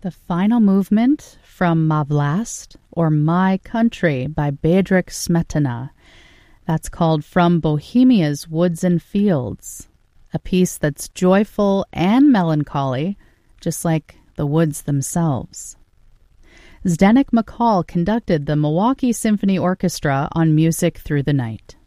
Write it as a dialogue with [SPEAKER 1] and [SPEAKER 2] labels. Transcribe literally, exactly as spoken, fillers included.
[SPEAKER 1] The final movement from Ma Vlast, or My Country, by Bedřich Smetana. That's called From Bohemia's Woods and Fields, a piece that's joyful and melancholy, just like the woods themselves. Zdeněk McCall conducted the Milwaukee Symphony Orchestra on Music Through the Night.